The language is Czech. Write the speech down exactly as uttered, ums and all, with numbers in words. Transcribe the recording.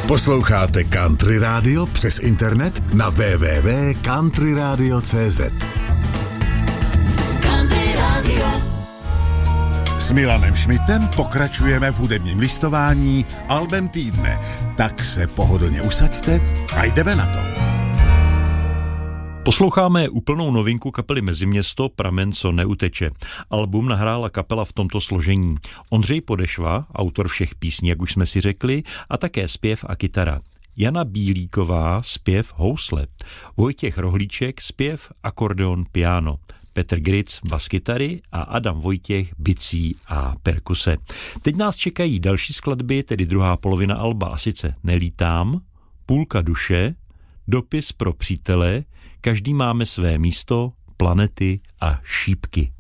Posloucháte Country Radio přes internet na w w w tečka country radio tečka c z. Country Radio. S Milanem Šmitem pokračujeme v hudebním listování albem týdne. Tak se pohodlně usaďte a jdeme na to. Posloucháme úplnou novinku kapely Meziměsto Pramen, co neuteče. Album nahrála kapela v tomto složení: Ondřej Podešva, autor všech písní, jak už jsme si řekli, a také zpěv a kytara. Jana Bílíková, zpěv, housle. Vojtěch Rohlíček, zpěv, akordeon, piano. Petr Gritz, baskytary a Adam Vojtěch, bicí a perkuse. Teď nás čekají další skladby, tedy druhá polovina alba, a sice Nelítám, Půlka duše, Dopis pro přítele, Každý máme své místo, Planety a Šípky.